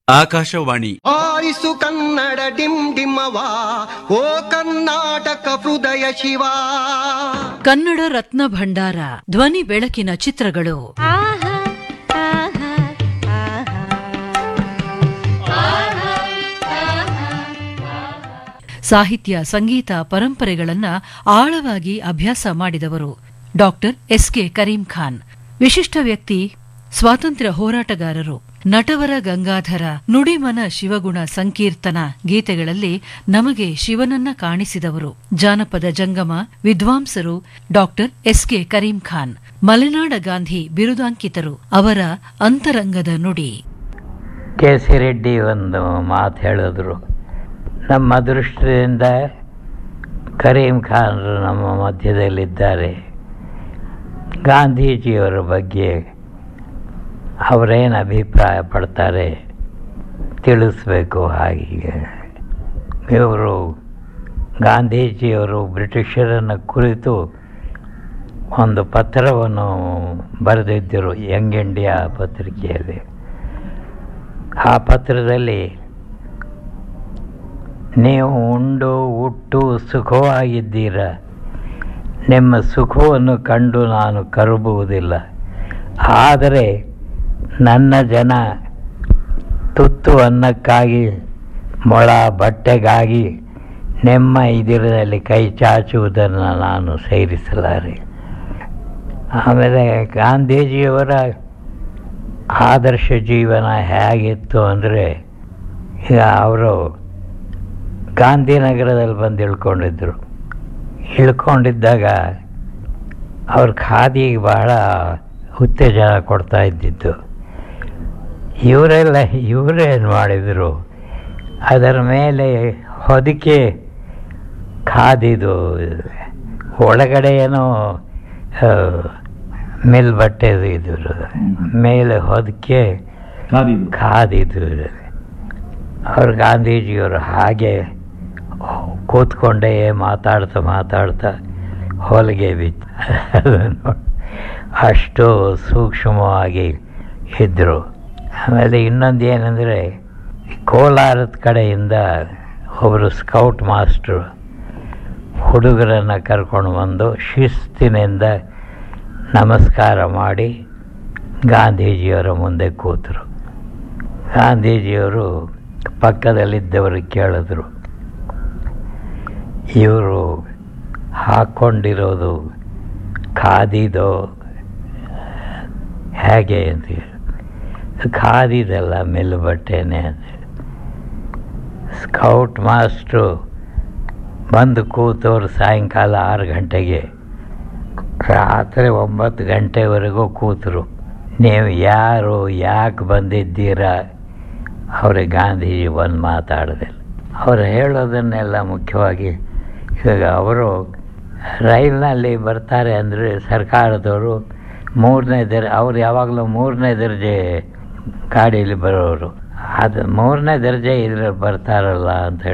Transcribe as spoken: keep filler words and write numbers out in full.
Akashvani ಆರಿಸು Kannada dim ಡಿಮ್ಮವ ಓ ಕರ್ನಾಟಕ ಹೃದಯ ಶಿವ. ಕನ್ನಡ ರತ್ನ ಭಂಡಾರ ಧ್ವನಿ ಬೆಳಕಿನ ಚಿತ್ರಗಳು. ಸಾಹಿತ್ಯ ಸಂಗೀತ ಪರಂಪರೆಗಳನ್ನ ಆಳವಾಗಿ ಅಭ್ಯಾಸ ಮಾಡಿದವರು doctor S K Karim Khan. ವಿಶಿಷ್ಟ ವ್ಯಕ್ತಿ, ಸ್ವಾತಂತ್ರ್ಯ ಹೋರಾಟಗಾರರು. ನಟವರ ಗಂಗಾಧರ, ನುಡಿಮನ ಶಿವಗುಣ ಸಂಕೀರ್ತನ ಗೀತೆಗಳಲ್ಲಿ ನಮಗೆ ಶಿವನನ್ನ ಕಾಣಿಸಿದವರು. ಜಾನಪದ ಜಂಗಮ ವಿದ್ವಾಂಸರು doctor S K Karim Khan. ಮಲೆನಾಡ ಗಾಂಧಿ ಬಿರುದಾಂಕಿತರು. ಅವರ ಅಂತರಂಗದ ನುಡಿ. ಕೆ ಸಿ ರೆಡ್ಡಿ ಒಂದು ಮಾತು ಹೇಳಿದ್ರು, ನಮ್ಮ ಅದೃಷ್ಟದಿಂದ ಕರೀಂ ಖಾನ್ರು ನಮ್ಮ ಮಧ್ಯದಲ್ಲಿದ್ದಾರೆ. ಗಾಂಧೀಜಿಯವರ ಬಗ್ಗೆ ಅವರೇನು ಅಭಿಪ್ರಾಯ ಪಡ್ತಾರೆ ತಿಳಿಸ್ಬೇಕು. ಹಾಗೆ ಇವರು ಗಾಂಧೀಜಿಯವರು ಬ್ರಿಟಿಷರನ್ನು ಕುರಿತು ಒಂದು ಪತ್ರವನ್ನು ಬರೆದಿದ್ದರು ಯಂಗ್ ಇಂಡಿಯಾ ಪತ್ರಿಕೆಯಲ್ಲಿ. ಆ ಪತ್ರದಲ್ಲಿ ನೀವು ಉಂಡು ಉಟ್ಟು ಸುಖವಾಗಿದ್ದೀರ, ನಿಮ್ಮ ಸುಖವನ್ನು ಕಂಡು ನಾನು ಕರುಬುವುದಿಲ್ಲ, ಆದರೆ ನನ್ನ ಜನ ತುತ್ತು ಅನ್ನಕ್ಕಾಗಿ ಮೊಳ ಬಟ್ಟೆಗಾಗಿ ನಿಮ್ಮ ಇದಿರದಲ್ಲಿ ಕೈ ಚಾಚುವುದನ್ನು ನಾನು ಸೇರಿಸಲಾರೆ. ಆಮೇಲೆ ಗಾಂಧೀಜಿಯವರ ಆದರ್ಶ ಜೀವನ ಹೇಗಿತ್ತು ಅಂದರೆ, ಈಗ ಅವರು ಗಾಂಧಿನಗರದಲ್ಲಿ ಬಂದು ಇಳ್ಕೊಂಡಿದ್ದರು. ಇಳ್ಕೊಂಡಿದ್ದಾಗ ಅವ್ರ ಖಾದಿಗೆ ಬಹಳ ಉತ್ತೇಜನ ಕೊಡ್ತಾ ಇದ್ದಿದ್ದು. ಇವರೆಲ್ಲ ಇವರೇನು ಮಾಡಿದರು, ಅದರ ಮೇಲೆ ಹೊದಿಕೆ ಖಾದಿದು ಒಳಗಡೆ ಏನೋ ಮೇಲ್ ಬಟ್ಟೆದು ಇದ್ರು, ಮೇಲೆ ಹೊದಿಕೆ ಖಾದಿದು. ಅವರು ಗಾಂಧೀಜಿಯವರು ಹಾಗೆ ಕೂತ್ಕೊಂಡೇ ಮಾತಾಡ್ತಾ ಮಾತಾಡ್ತಾ ಹೊಲಿಗೆ ಬಿತ್ತು. ಅದನ್ನು ಅಷ್ಟು ಸೂಕ್ಷ್ಮವಾಗಿ ಇದ್ದರು. ಆಮೇಲೆ ಇನ್ನೊಂದು ಏನಂದರೆ, ಕೋಲಾರದ ಕಡೆಯಿಂದ ಒಬ್ಬರು ಸ್ಕೌಟ್ ಮಾಸ್ಟ್ರು ಹುಡುಗರನ್ನು ಕರ್ಕೊಂಡು ಬಂದು ಶಿಸ್ತಿನಿಂದ ನಮಸ್ಕಾರ ಮಾಡಿ ಗಾಂಧೀಜಿಯವರ ಮುಂದೆ ಕೂತರು. ಗಾಂಧೀಜಿಯವರು ಪಕ್ಕದಲ್ಲಿದ್ದವರು ಕೇಳಿದ್ರು, ಇವರು ಹಾಕ್ಕೊಂಡಿರೋದು ಖಾದಿದೋ ಹೇಗೆ ಅಂತ. ಖಾದಿದಲ್ಲ, ಮೆಲ್ಲು ಬಟ್ಟೆನೇ ಅಂತ. ಸ್ಕೌಟ್ ಮಾಸ್ಟ್ರು ಬಂದು ಕೂತವ್ರು ಸಾಯಂಕಾಲ ಆರು ಗಂಟೆಗೆ, ರಾತ್ರಿ ಒಂಬತ್ತು ಗಂಟೆವರೆಗೂ ಕೂತರು. ನೀವು ಯಾರು, ಯಾಕೆ ಬಂದಿದ್ದೀರಾ? ಅವ್ರಿಗೆ ಗಾಂಧೀಜಿ ಒಂದು ಮಾತಾಡೋದಿಲ್ಲ. ಅವರು ಹೇಳೋದನ್ನೆಲ್ಲ ಮುಖ್ಯವಾಗಿ, ಇವಾಗ ಅವರು ರೈಲಿನಲ್ಲಿ ಬರ್ತಾರೆ ಅಂದರೆ ಸರ್ಕಾರದವರು ಮೂರನೇ ದರ್ಜೆ, ಅವ್ರು ಯಾವಾಗಲೂ ಮೂರನೇ ದರ್ಜೆ ಗಾಡೀಲಿ ಬರೋರು. ಅದು ಮೂರನೇ ದರ್ಜೆ ಇದ್ರಲ್ಲಿ ಬರ್ತಾರಲ್ಲ ಅಂತ ಹೇಳಿ